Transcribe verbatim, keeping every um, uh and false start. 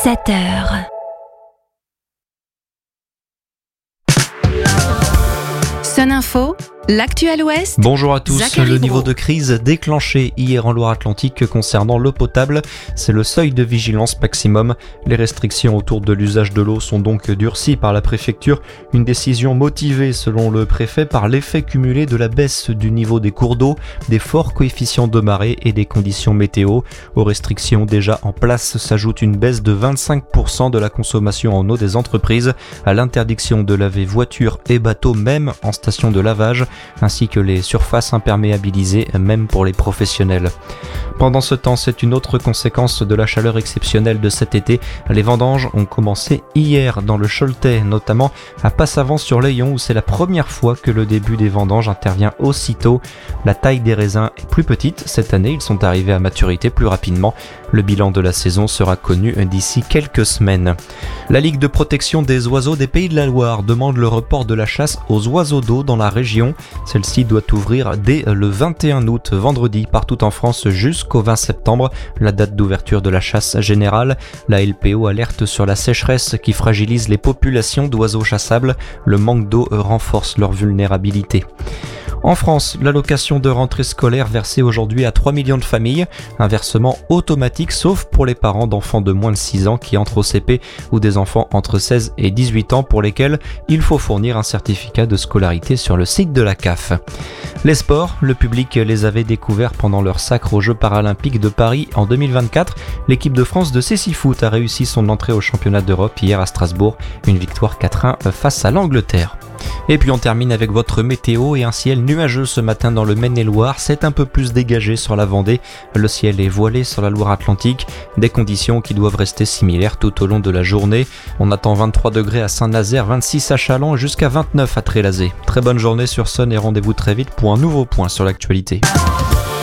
sept heures. Sun Info, l'actuel Ouest. Bonjour à tous. Zachary Le niveau Brault. de crise déclenché hier en Loire-Atlantique concernant l'eau potable, c'est le seuil de vigilance maximum. Les restrictions autour de l'usage de l'eau sont donc durcies par la préfecture. Une décision motivée, selon le préfet, par l'effet cumulé de la baisse du niveau des cours d'eau, des forts coefficients de marée et des conditions météo. Aux restrictions déjà en place s'ajoute une baisse de vingt-cinq pour cent de la consommation en eau des entreprises, à l'interdiction de laver voitures et bateaux même en station de lavage, ainsi que les surfaces imperméabilisées, même pour les professionnels. Pendant ce temps, c'est une autre conséquence de la chaleur exceptionnelle de cet été. Les vendanges ont commencé hier dans le Choletais, notamment à Passavant-sur-Layon, où c'est la première fois que le début des vendanges intervient aussitôt. La taille des raisins est plus petite cette année, ils sont arrivés à maturité plus rapidement. Le bilan de la saison sera connu d'ici quelques semaines. La Ligue de protection des oiseaux des Pays de la Loire demande le report de la chasse aux oiseaux d'eau dans la région. Celle-ci doit ouvrir dès le vingt et un août, vendredi, partout en France jusqu'au vingt septembre, la date d'ouverture de la chasse générale. La L P O alerte sur la sécheresse qui fragilise les populations d'oiseaux chassables. Le manque d'eau renforce leur vulnérabilité. En France, l'allocation de rentrée scolaire versée aujourd'hui à trois millions de familles, un versement automatique sauf pour les parents d'enfants de moins de six ans qui entrent au C P ou des enfants entre seize et dix-huit ans pour lesquels il faut fournir un certificat de scolarité sur le site de la C A F. Les sports, le public les avait découverts pendant leur sacre aux Jeux paralympiques de Paris en deux mille vingt-quatre. L'équipe de France de cécifoot a réussi son entrée au championnat d'Europe hier à Strasbourg, une victoire quatre un face à l'Angleterre. Et puis on termine avec votre météo et un ciel nuageux ce matin dans le Maine-et-Loire. C'est un peu plus dégagé sur la Vendée. Le ciel est voilé sur la Loire-Atlantique. Des conditions qui doivent rester similaires tout au long de la journée. On attend vingt-trois degrés à Saint-Nazaire, vingt-six à Châlons jusqu'à vingt-neuf à Trélazé. Très bonne journée sur Sun et rendez-vous très vite pour un nouveau point sur l'actualité.